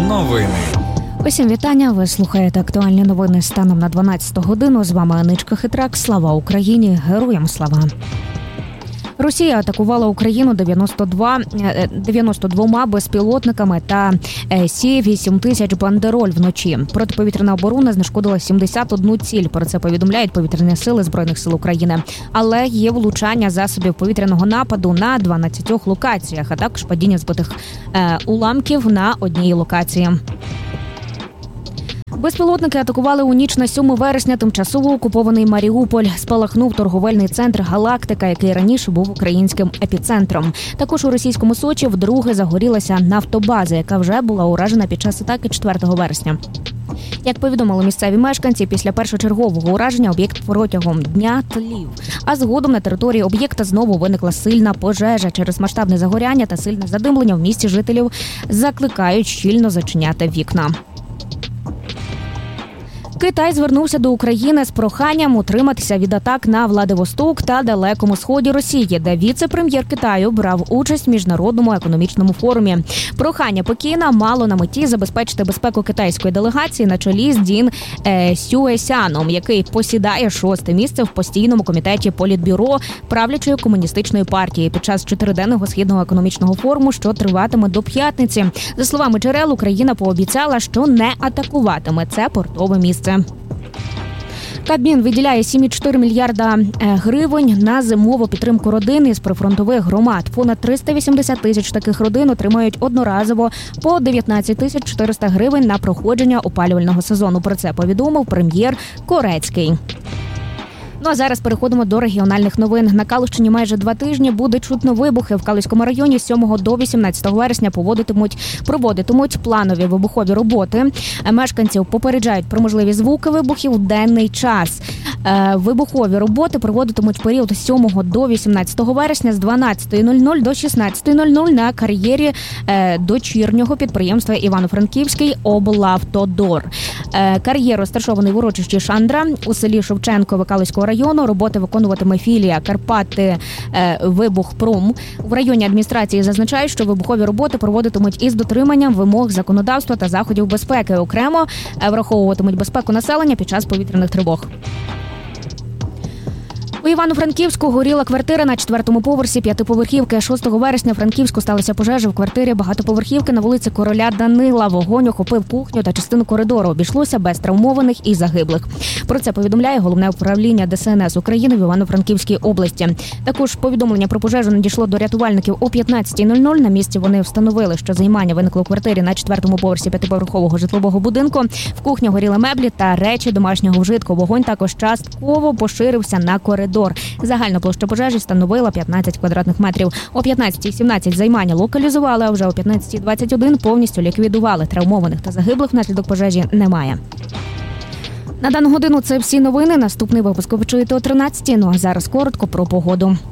Новини. Усім вітання. Ви слухаєте актуальні новини станом на 12 годину. З вами Аничка Хитрак. Слава Україні! Героям слава! Росія атакувала Україну 92 безпілотниками та Сі-8000 «Бандероль» вночі. Протиповітряна оборона знешкодила 71 ціль. Про це повідомляють повітряні сили Збройних сил України. Але є влучання засобів повітряного нападу на 12 локаціях, а також падіння збитих уламків на одній локації. Безпілотники атакували у ніч на 7 вересня тимчасово окупований Маріуполь. Спалахнув торговельний центр «Галактика», який раніше був українським епіцентром. Також у російському Сочі вдруге загорілася нафтобаза, яка вже була уражена під час атаки 4 вересня. Як повідомили місцеві мешканці, після першочергового ураження об'єкт протягом дня тлів. А згодом на території об'єкта знову виникла сильна пожежа. Через масштабне загоряння та сильне задимлення в місті жителів закликають щільно зачиняти вікна. Китай звернувся до України з проханням утриматися від атак на Владивосток та Далекому Сході Росії, де віце-прем'єр Китаю брав участь в міжнародному економічному форумі. Прохання Пекіна мало на меті забезпечити безпеку китайської делегації на чолі з Дін Сюесяном, який посідає 6-те місце в постійному комітеті Політбюро правлячої комуністичної партії під час 4-денного східного економічного форуму, що триватиме до п'ятниці. За словами джерел, Україна пообіцяла, що не атакуватиме це портове місце. Кабмін виділяє 7,4 мільярда гривень на зимову підтримку родин із прифронтових громад. Понад 380 тисяч таких родин отримають одноразово по 19 тисяч 400 гривень на проходження опалювального сезону. Про це повідомив прем'єр Корецький. Ну а зараз переходимо до регіональних новин. На Калущині майже 2 тижні буде чутно вибухи. В Калузькому районі з 7 до 18 вересня проводитимуть планові вибухові роботи. Мешканців попереджають про можливі звуки вибухів у денний час. Вибухові роботи проводитимуть в період з 7 до 18 вересня з 12:00 до 16:00 на кар'єрі дочірнього підприємства Івано-Франківський облавтодор. Кар'єр розташований в урочищі Шандра у селі Шевченкове Калузького району. Роботи виконуватиме філія Карпати Вибухпром. В районній адміністрації зазначають, що вибухові роботи проводитимуть із дотриманням вимог законодавства та заходів безпеки. Окремо враховуватимуть безпеку населення під час повітряних тривог. У Івано-Франківську горіла квартира на 4-му поверсі 5-поверхівки. 6 вересня в Франківську сталася пожежа в квартирі багатоповерхівки на вулиці Короля Данила. Вогонь охопив кухню та частину коридору. Обійшлося без травмованих і загиблих. Про це повідомляє Головне управління ДСНС України в Івано-Франківській області. Також повідомлення про пожежу надійшло до рятувальників о 15:00. На місці вони встановили, що займання виникло у квартирі на 4-му поверсі 5-поверхового житлового будинку. В кухні горіли меблі та речі домашнього вжитку. Вогонь також частково поширився на коридор. Загальна площа пожежі становила 15 квадратних метрів. О 15:17 займання локалізували, а вже о 15:21 повністю ліквідували. Травмованих та загиблих внаслідок пожежі немає. На дану годину це всі новини. Наступний випуск ви почуєте о 13:00. Ну а зараз коротко про погоду.